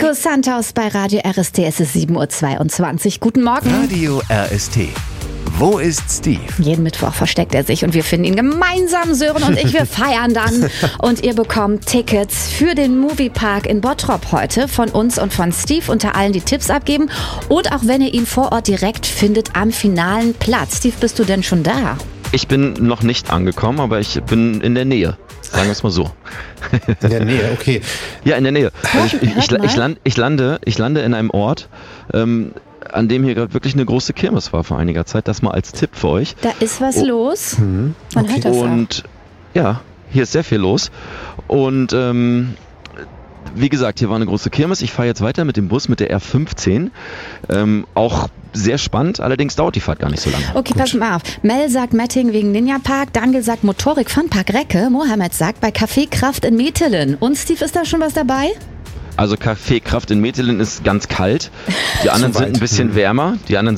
Markus Santos bei Radio RST. Es ist 7.22 Uhr. Guten Morgen. Radio RST. Wo ist Steve? Jeden Mittwoch versteckt er sich und wir finden ihn gemeinsam. Sören und ich, wir feiern dann. Und ihr bekommt Tickets für den Moviepark in Bottrop heute von uns und von Steve. Unter allen, die Tipps abgeben. Und auch wenn ihr ihn vor Ort direkt findet am finalen Platz. Steve, bist du denn schon da? Ich bin noch nicht angekommen, aber ich bin in der Nähe. Sagen wir es mal so. In der Nähe, okay. Ja, in der Nähe. Also ich lande in einem Ort, an dem hier gerade wirklich eine große Kirmes war vor einiger Zeit. Das mal als Tipp für euch. Da ist was los. Man hört das Und ja, hier ist sehr viel los. Und wie gesagt, hier war eine große Kirmes. Ich fahre jetzt weiter mit dem Bus, mit der R15. Auch sehr spannend, allerdings dauert die Fahrt gar nicht so lange. Okay, pass mal auf. Mel sagt Metting wegen Ninja Park, Daniel sagt Motorik Funpark Recke, Mohammed sagt bei Café Kraft in Metelen. Und Steve, ist da schon was dabei? Also Café Kraft in Metelen ist ganz kalt. Die anderen sind ein bisschen wärmer.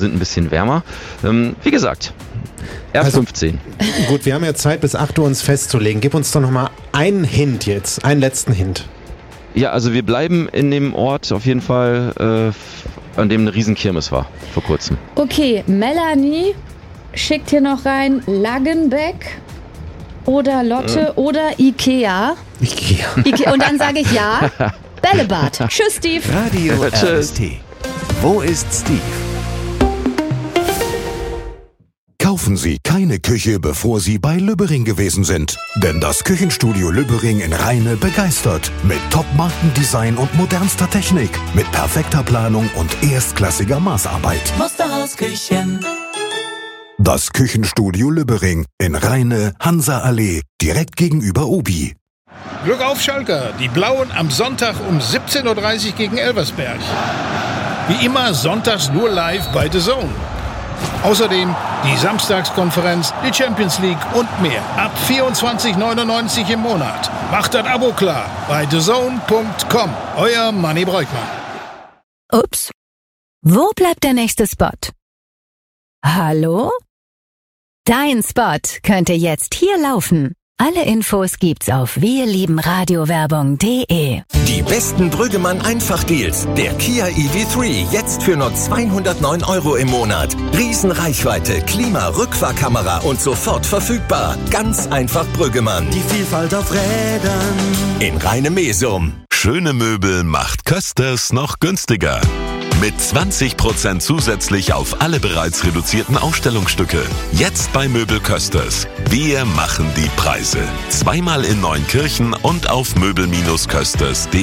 Wie gesagt, R15. Also, gut, wir haben ja Zeit bis 8 Uhr uns festzulegen. Gib uns doch nochmal einen Hint jetzt, einen letzten Hint. Ja, also wir bleiben in dem Ort auf jeden Fall, an dem eine Riesenkirmes war, vor kurzem. Okay, Melanie schickt hier noch rein Laggenbeck oder Lotte oder Ikea. Ikea. Und dann sage ich ja, Bällebad. Tschüss, Steve. Radio RST. Wo ist Steve? Kaufen Sie keine Küche, bevor Sie bei Lübbering gewesen sind. Denn das Küchenstudio Lübbering in Rheine begeistert. Mit Top-Markendesign und modernster Technik. Mit perfekter Planung und erstklassiger Maßarbeit. Musterhausküchen. Das Küchenstudio Lübbering in Rheine, Hansa-Allee, direkt gegenüber Obi. Glück auf, Schalker. Die Blauen am Sonntag um 17.30 Uhr gegen Elversberg. Wie immer sonntags nur live bei The Zone. Außerdem die Samstagskonferenz, die Champions League und mehr. Ab 24,99 im Monat. Macht das Abo klar bei thezone.com. Euer Manni Breukmann. Ups. Wo bleibt der nächste Spot? Hallo? Dein Spot könnte jetzt hier laufen. Alle Infos gibt's auf wirliebenradiowerbung.de. Die besten Brüggemann-Einfach-Deals. Der Kia EV3 jetzt für nur 209 € im Monat. Riesenreichweite, Klima-Rückfahrkamera und sofort verfügbar. Ganz einfach Brüggemann. Die Vielfalt auf Rädern. In Rheine-Mesum. Schöne Möbel macht Kösters noch günstiger. Mit 20% zusätzlich auf alle bereits reduzierten Ausstellungsstücke. Jetzt bei Möbel Kösters. Wir machen die Preise. Zweimal in Neunkirchen und auf möbel-kösters.de.